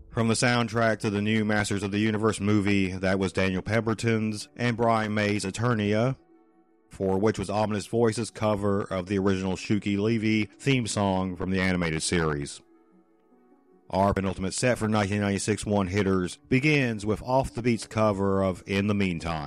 From the soundtrack to the new Masters of the Universe movie, that was Daniel Pemberton's and Brian May's Eternia, for which was Ominous Voice's cover of the original Shuki Levy theme song from the animated series. Our penultimate set for 1996 one-hitters begins with Off the Beat's cover of In the Meantime.